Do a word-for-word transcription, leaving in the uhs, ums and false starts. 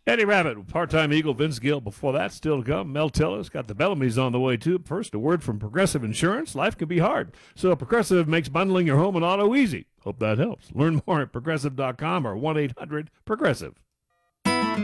Eddie Rabbit, part-time Eagle, Vince Gill. Before that, still to come, Mel Tillis. Got the Bellamy's on the way, too. First, a word from Progressive Insurance. Life can be hard, so Progressive makes bundling your home and auto easy. Hope that helps. Learn more at progressive dot com or one eight hundred progressive.